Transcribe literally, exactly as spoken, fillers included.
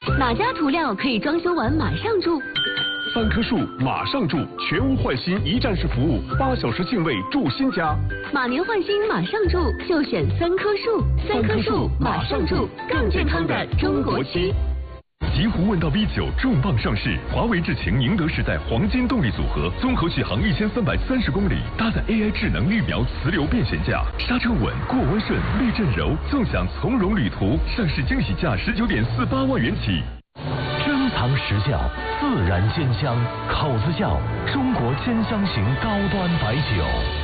哪家涂料可以装修完马上住？ 三棵树马上住，全屋换新一站式服务，八小时净位住新家。 马年换新马上住，就选三棵树。三棵树马上住，更健康的中国区。 极狐问道 V 九重磅上市，华为智擎宁德时代黄金动力组合，综合续航一千三百三十公里，搭载 A I 智能绿描磁流变悬架，刹车稳，过弯顺，滤震柔，纵享从容旅途。上市惊喜价十九点四八万元起。 珍藏实窖，自然煎香，口子窖，中国煎香型高端白酒。